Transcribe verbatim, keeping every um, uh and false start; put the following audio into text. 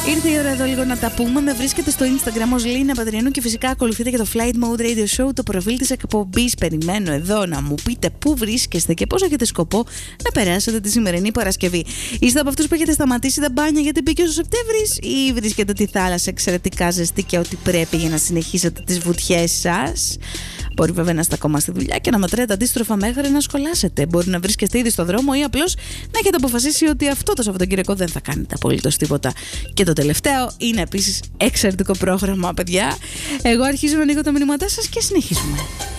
Ήρθε η ώρα εδώ λίγο να τα πούμε. Με βρίσκεται στο Instagram ως Λίνα Παντριανού και φυσικά ακολουθείτε και το Flight Mode Radio Show, το προφίλ της εκπομπής. Περιμένω εδώ να μου πείτε πού βρίσκεστε και πώς έχετε σκοπό να περάσετε τη σημερινή Παρασκευή. Είστε από αυτούς που έχετε σταματήσει τα μπάνια γιατί μπήκε ο Σεπτέμβρης, ή βρίσκετε τη θάλασσα εξαιρετικά ζεστή και ό,τι πρέπει για να συνεχίσετε τις βουτιές σας? Μπορεί βέβαια να είστε ακόμα στη δουλειά και να μετρέτε αντίστροφα μέχρι να σχολάσετε. Μπορεί να βρίσκεστε ήδη στο δρόμο ή απλώς να έχετε αποφασίσει ότι αυτό το Σαββατοκύριακο δεν θα κάνετε απολύτως τίποτα. Και το τελευταίο είναι επίσης εξαιρετικό πρόγραμμα, παιδιά. Εγώ αρχίζω να ανοίγω τα μηνύματά σας και συνεχίζουμε.